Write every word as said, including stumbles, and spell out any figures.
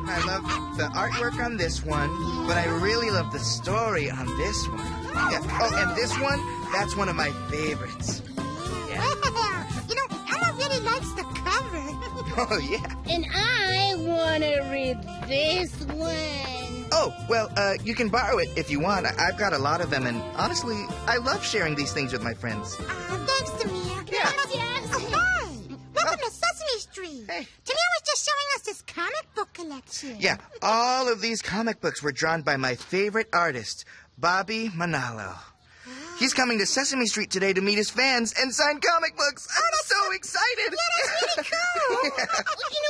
I love the artwork on this one, but I really love the story on this one. Yeah. Oh, and this one, that's one of my favorites. Yeah. You know, Ella really likes the cover. Oh, yeah. And I want to read this one. Oh, well, uh, you can borrow it if you want. I- I've got a lot of them, and honestly, I love sharing these things with my friends. Uh, thanks, Tamir. Yeah. Yes. Oh, hi. Welcome to Sesame Street. Hey. Tamir was just showing us his comic book collection. Yeah, all of these comic books were drawn by my favorite artist, Bobby Manalo. He's coming to Sesame Street today to meet his fans and sign comic books. I'm so excited. Yeah, that's really cool. Yeah. You